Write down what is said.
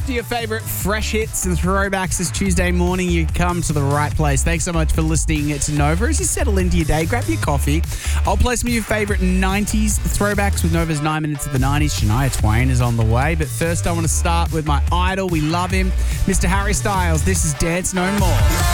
to your favourite fresh hits and throwbacks this Tuesday morning, you come to the right place. Thanks so much for listening to Nova. As you settle into your day, grab your coffee. I'll play some of your favourite 90s throwbacks with Nova's 9 Minutes of the 90s. Shania Twain is on the way. But first, I want to start with my idol. We love him, Mr. Harry Styles. This is Dance No More.